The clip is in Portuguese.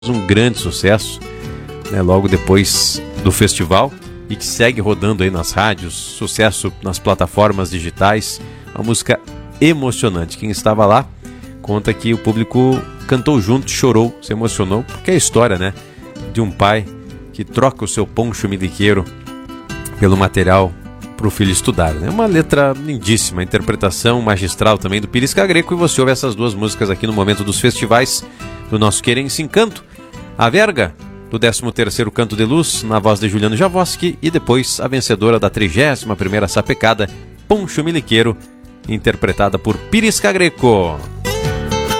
um grande sucesso, né, logo depois do festival, e que segue rodando aí nas rádios, sucesso nas plataformas digitais, uma música emocionante. Quem estava lá conta que o público cantou junto, chorou, se emocionou, porque é a história, né, de um pai que troca o seu poncho miliqueiro pelo material para o filho estudar, né? Uma letra lindíssima, interpretação magistral também do Pirisca Greco, e você ouve essas duas músicas aqui no momento dos festivais do nosso Querência Encanto. A Verga, do 13º Canto de Luz, na voz de Juliano Javoski, e depois a vencedora da 31ª Sapecada, Poncho Miliqueiro, interpretada por Pirisca Greco.